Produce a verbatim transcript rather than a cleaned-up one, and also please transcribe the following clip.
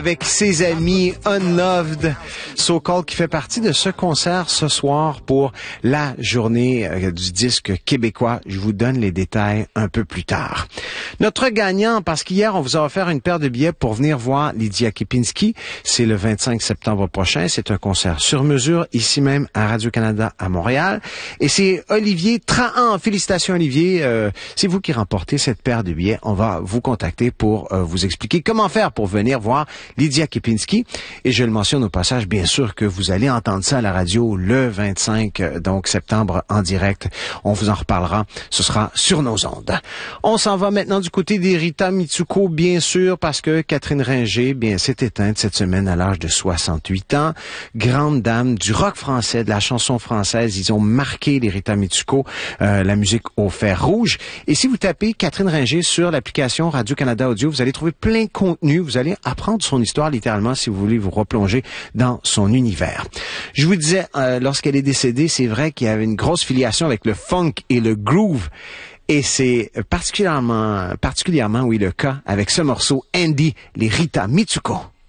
Avec ses amis Unloved, So Called, qui fait partie de ce concert ce soir pour la journée euh, du disque québécois. Je vous donne les détails un peu plus tard. Notre gagnant, parce qu'hier, on vous a offert une paire de billets pour venir voir Lydia Kepinski. C'est le vingt-cinq septembre prochain. C'est un concert sur mesure, ici même à Radio-Canada à Montréal. Et c'est Olivier Trahan. Félicitations, Olivier. Euh, c'est vous qui remportez cette paire de billets. On va vous contacter pour euh, vous expliquer comment faire pour venir voir Lydia Kepinski. Et je le mentionne au passage, bien sûr que vous allez entendre ça à la radio le vingt-cinq donc septembre en direct. On vous en reparlera. Ce sera sur nos ondes. On s'en va maintenant du côté des Rita Mitsuko, bien sûr, parce que Catherine Ringer, bien, s'est éteinte cette semaine à l'âge de soixante-huit ans. Grande dame du rock français, de la chanson française. Ils ont marqué les Rita Mitsuko, euh, la musique au fer rouge. Et si vous tapez Catherine Ringer sur l'application Radio-Canada Audio, vous allez trouver plein de contenu. Vous allez apprendre son histoire littéralement si vous voulez vous replonger dans son univers. Je vous disais, euh, lorsqu'elle est décédée, c'est vrai qu'il y avait une grosse filiation avec le funk et le groove. Et c'est particulièrement, particulièrement, oui, le cas avec ce morceau Andy, les Rita Mitsuko.